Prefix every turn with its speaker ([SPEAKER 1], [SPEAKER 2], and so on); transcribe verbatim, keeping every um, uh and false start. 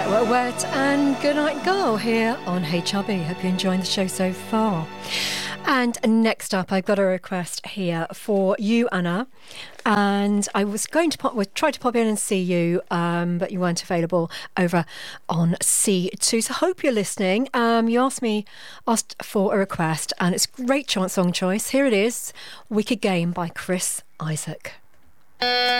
[SPEAKER 1] Wet Wet and Good Night Girl here on H R B. Hope you're enjoying the show so far. And next up, I've got a request here for you, Anna. And I was going to pop, well, try to pop in and see you, um, but you weren't available over on C two. So hope you're listening. Um, you asked me, asked for a request, and it's a great chance song choice. Here it is, Wicked Game by Chris Isaak.